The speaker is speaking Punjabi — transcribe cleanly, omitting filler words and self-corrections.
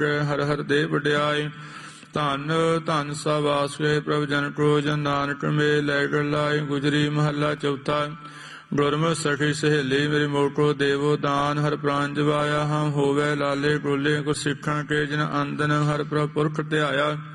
ਹਰ ਹਰ ਦੇ ਵਡਿਆਈ। ਧੰਨ ਧੰਨ ਸਭ ਆਸਰੇ ਪ੍ਰਭ ਜਨ ਕੋ ਜਨ ਨਾਨਕ ਮੇ ਲੈ ਕਰ ਲਾਏ। ਗੁਜਰੀ ਮਹੱਲਾ ਚੌਥਾ। ਗੁਰਮੁਖ ਸਖੀ ਸਹੇਲੀ ਮੇਰੀ ਮੋਕੋ ਦੇਵੋ ਦਾਨ। ਹਰ ਪ੍ਰਾਨ ਜਵਾਇਆ ਹਮ ਹੋਵੇ ਲਾਲੇ ਕੋਲੇ। ਕੁ ਸਿੱਖਣ ਕੇ ਜਨ ਅੰਦਨ ਹਰ ਪ੍ਰਭ ਪੁਰਖ ਧਿਆਇਆ।